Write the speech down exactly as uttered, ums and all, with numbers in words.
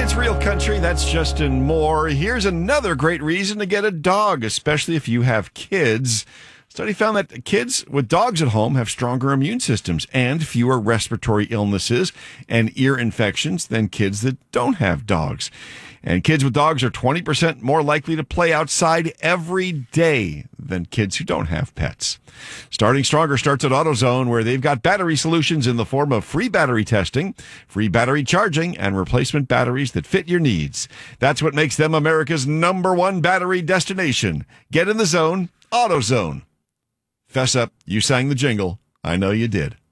It's Real Country. That's Justin Moore. Here's another great reason to get a dog, especially if you have kids. Study found that kids with dogs at home have stronger immune systems and fewer respiratory illnesses and ear infections than kids that don't have dogs. And kids with dogs are twenty percent more likely to play outside every day than kids who don't have pets. Starting Stronger starts at AutoZone, where they've got battery solutions in the form of free battery testing, free battery charging, and replacement batteries that fit your needs. That's what makes them America's number one battery destination. Get in the zone, AutoZone. Fess up, you sang the jingle. I know you did.